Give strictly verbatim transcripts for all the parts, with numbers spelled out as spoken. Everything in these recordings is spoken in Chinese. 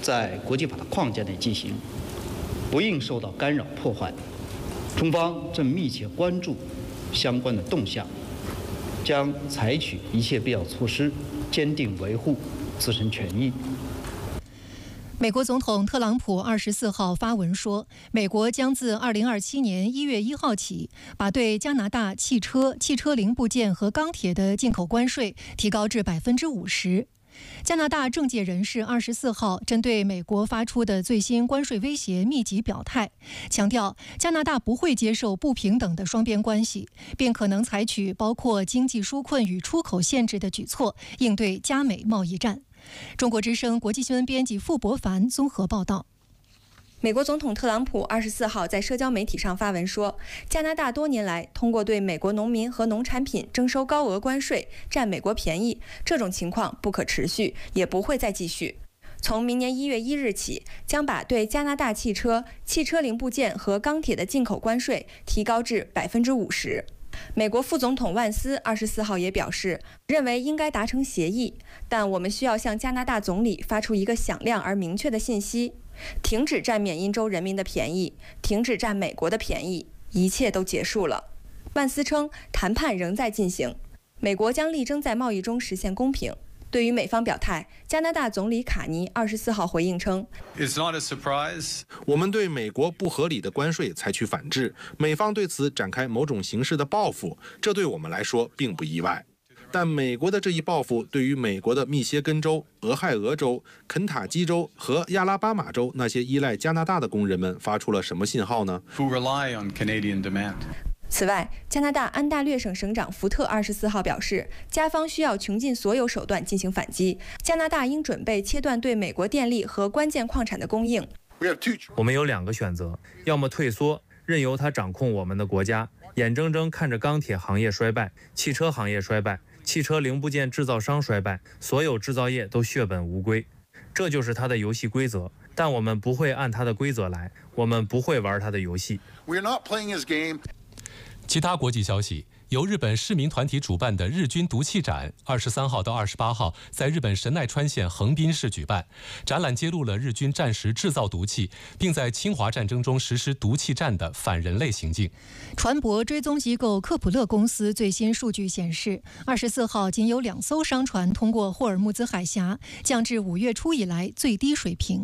在国际法的框架内进行，不应受到干扰破坏。中方正密切关注相关的动向，将采取一切必要措施，坚定维护自身权益。 美国总统特朗普二十四号发文说，美国将自二零二七年一月一号起，把对加拿大汽车、汽车零部件和钢铁的进口关税提高至百分之五十。加拿大政界人士二十四号针对美国发出的最新关税威胁密集表态，强调加拿大不会接受不平等的双边关系，并可能采取包括经济纾困与出口限制的举措，应对加美贸易战。中国之声国际新闻编辑傅博凡综合报道。 美国总统特朗普二十四号在社交媒体上发文说，加拿大多年来通过对美国农民和农产品征收高额关税，占美国便宜，这种情况不可持续，也不会再继续。从明年一月一日起，将把对加拿大汽车、汽车零部件和钢铁的进口关税提高至百分之五十。美国副总统万斯二十四号也表示，认为应该达成协议，但我们需要向加拿大总理发出一个响亮而明确的信息：停止占缅因州人民的便宜，停止占美国的便宜，一切都结束了。万斯称，谈判仍在进行，美国将力争在贸易中实现公平。对于美方表态，加拿大总理卡尼二十四号回应称 ：“It's not a surprise。 我们对美国不合理的关税采取反制，美方对此展开某种形式的报复，这对我们来说并不意外。但美国的这一报复对于美国的密歇根州、俄亥俄州、肯塔基州和亚拉巴马州那些依赖加拿大的工人们发出了什么信号呢？” Who rely on Canadian demand。 此外，加拿大安大略省省长福特二十四号表示，加方需要穷尽所有手段进行反击，加拿大应准备切断对美国电力和关键矿产的供应。 我们有两个选择，要么退缩，任由他掌控我们的国家，眼睁睁看着钢铁行业衰败，汽车行业衰败，汽车零部件制造商衰败，所有制造业都血本无归。这就是他的游戏规则，但我们不会按他的规则来，我们不会玩他的游戏。 We're not playing his game. 其他国际消息，由日本市民团体主办的日军毒气展，二十三号到二十八号在日本神奈川县横滨市举办。展览揭露了日军战时制造毒气，并在侵华战争中实施毒气战的反人类行径。 船舶追踪机构科普勒公司最新数据显示，二十四号仅有两艘商船通过霍尔木兹海峡，降至五月初以来最低水平。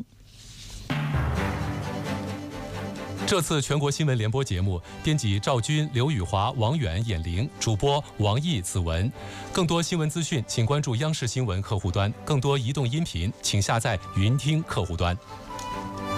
这次全国新闻联播节目，编辑赵军、刘宇华、王远、闫玲，主播王毅、子文。更多新闻资讯，请关注央视新闻客户端；更多移动音频，请下载云听客户端。